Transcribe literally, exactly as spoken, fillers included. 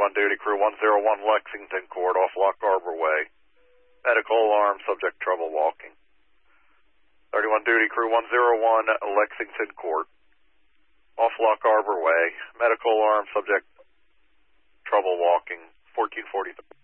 thirty-one duty crew one oh one Lexington Court, off Lock Harbor Way. Medical alarm, subject trouble walking. thirty-one duty crew one oh one Lexington Court, off Lock Harbor Way. Medical alarm, subject trouble walking. fourteen forty-three.